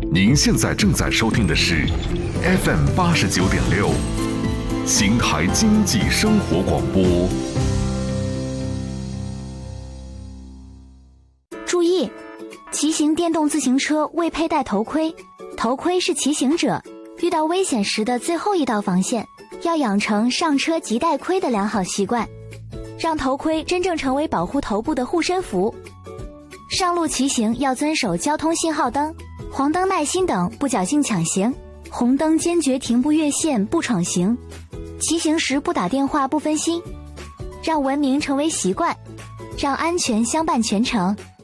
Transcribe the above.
您现在正在收听的是 FM89.6邢台经济生活广播。 注意，骑行电动自行车未佩戴头盔，头盔是骑行者遇到危险时的最后一道防线，要养成上车即戴盔的良好习惯，让头盔真正成为保护头部的护身符。上路骑行要遵守交通信号灯、黄灯耐心等，不侥幸抢行，红灯坚决停步越线不闯行，骑行时不打电话不分心，让文明成为习惯，让安全相伴全程。